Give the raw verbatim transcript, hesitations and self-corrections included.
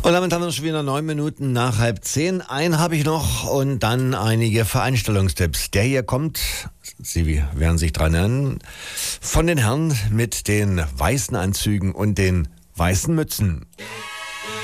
Und damit haben wir schon wieder neun Minuten nach halb zehn. Einen habe ich noch und dann einige Veranstaltungstipps. Der hier kommt, Sie werden sich dran erinnern, von den Herren mit den weißen Anzügen und den weißen Mützen.